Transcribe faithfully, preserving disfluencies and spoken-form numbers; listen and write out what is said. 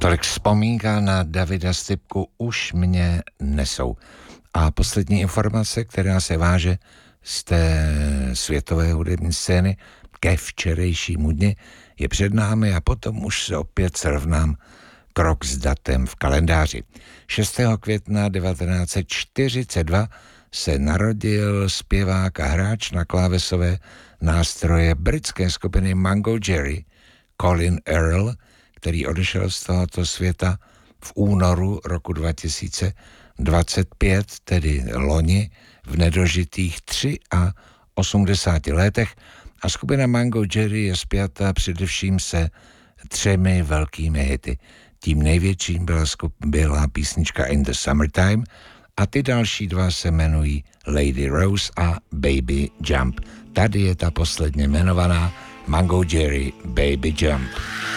Tolik vzpomínka na Davida Stipku už mě nesou. A poslední informace, která se váže z té světové hudební scény ke včerejšímu dni, je před námi a potom už se opět srovnám krok s datem v kalendáři. šestého května devatenáct set čtyřicet dva se narodil zpěvák a hráč na klávesové nástroje britské skupiny Mango Jerry Colin Earl, který odešel z tohoto světa v únoru roku dva tisíce dvacet pět, tedy loni, v nedožitých osmdesáti třech letech, a skupina Mango Jerry je spjata především se třemi velkými hity. Tím největším byla, skup, byla písnička In the Summertime a ty další dva se jmenují Lady Rose a Baby Jump. Tady je ta posledně jmenovaná Mango Jerry Baby Jump.